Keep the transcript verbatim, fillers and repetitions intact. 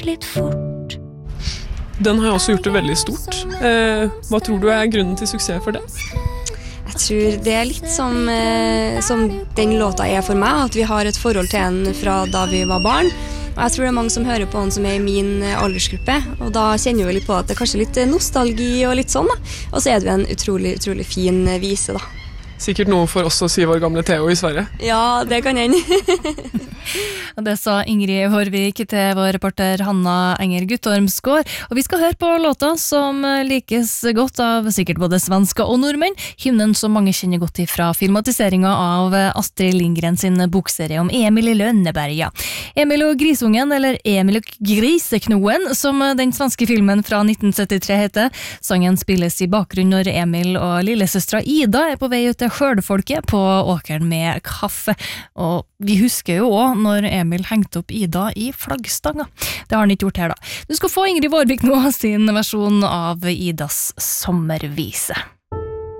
litt fort. Den har også gjort det veldig stort. Eh, hva tror du er grunnen til suksess for det? Jeg tror det er litt som, eh, som den låta er for meg, at vi har et forhold til den fra da vi var barn. Og jeg tror det er mange som hører på den som er i min aldersgruppe, og da kjenner vi litt på at det er kanskje litt nostalgi og litt sånn da. Og så er det jo en utrolig, utrolig fin vise da. Sikkert noe for oss og syv år gamle Theo i Sverige. Ja, det kan hende. Det sa Ingrid Hårvik til vår reporter Hanna Enger Guttormsgård. Og vi skal høre på låta som likes godt av sikkert både svensker og nordmenn. Hymnen som mange kjenner godt ifra filmatiseringen av Astrid Lindgren sin bokserie om Emil i Lønneberga. Emil og Grisungen, eller Emil og Griseknoen, som den svenske filmen fra nitten syttitre heter. Sangen spilles i bakgrunn når Emil og lillesøstra Ida er på vei ut til skjølfolket på åkeren med kaffe. Og vi husker jo også når Emil hengte opp Ida i flaggstanga. Det har han ikke gjort her da. Du skal få Ingrid Vårvik nå sin versjon av Idas sommervise.